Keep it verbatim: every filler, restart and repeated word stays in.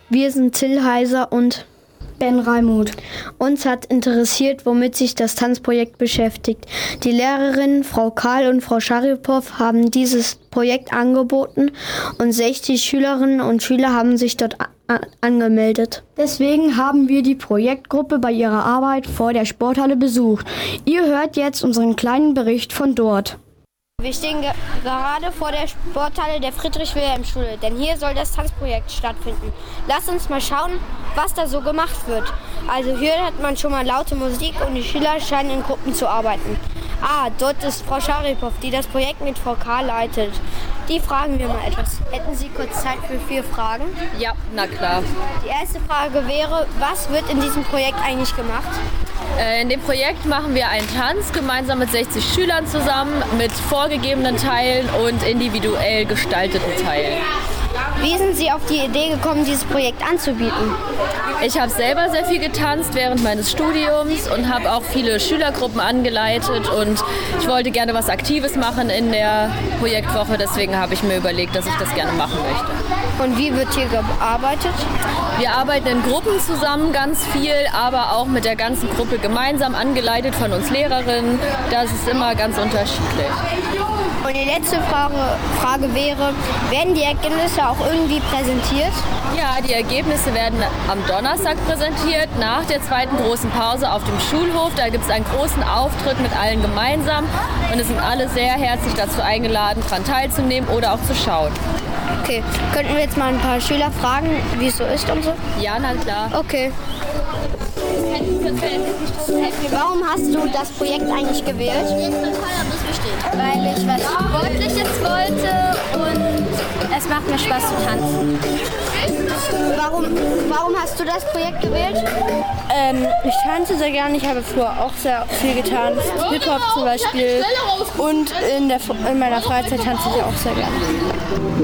Wir sind Till Heiser und Ben Reimuth. Uns hat interessiert, womit sich das Tanzprojekt beschäftigt. Die Lehrerinnen Frau Karl und Frau Scharipow haben dieses Projekt angeboten und sechzig Schülerinnen und Schüler haben sich dort a- angemeldet. Deswegen haben wir die Projektgruppe bei ihrer Arbeit vor der Sporthalle besucht. Ihr hört jetzt unseren kleinen Bericht von dort. Wir stehen ge- gerade vor der Sporthalle der Friedrich-Wilhelm-Schule, denn hier soll das Tanzprojekt stattfinden. Lasst uns mal schauen, was da so gemacht wird. Also hier hört man schon mal laute Musik und die Schüler scheinen in Gruppen zu arbeiten. Ah, dort ist Frau Scharipow, die das Projekt mit Frau Karl leitet. Die fragen wir mal etwas. Hätten Sie kurz Zeit für vier Fragen? Ja, na klar. Die erste Frage wäre, was wird in diesem Projekt eigentlich gemacht? Äh, in dem Projekt machen wir einen Tanz gemeinsam mit sechzig Schülern zusammen, mit vorgegebenen Teilen und individuell gestalteten Teilen. Wie sind Sie auf die Idee gekommen, dieses Projekt anzubieten? Ich habe selber sehr viel getanzt während meines Studiums und habe auch viele Schülergruppen angeleitet und ich wollte gerne was Aktives machen in der Projektwoche, deswegen habe ich mir überlegt, dass ich das gerne machen möchte. Und wie wird hier gearbeitet? Wir arbeiten in Gruppen zusammen ganz viel, aber auch mit der ganzen Gruppe gemeinsam, angeleitet von uns Lehrerinnen. Das ist immer ganz unterschiedlich. Und die letzte Frage, Frage wäre, werden die Ergebnisse auch irgendwie präsentiert? Ja, die Ergebnisse werden am Donnerstag präsentiert, nach der zweiten großen Pause auf dem Schulhof. Da gibt es einen großen Auftritt mit allen gemeinsam und es sind alle sehr herzlich dazu eingeladen, daran teilzunehmen oder auch zu schauen. Okay, könnten wir jetzt mal ein paar Schüler fragen, wie es so ist und so? Ja, na klar. Okay. Warum hast du das Projekt eigentlich gewählt? Weil ich was Sportliches wollte und es macht mir Spaß zu tanzen. Warum, warum hast du das Projekt gewählt? Ähm, ich tanze sehr gerne, ich habe früher auch sehr viel getanzt, Hip-Hop zum Beispiel und in, der, in meiner Freizeit tanze ich auch sehr gerne.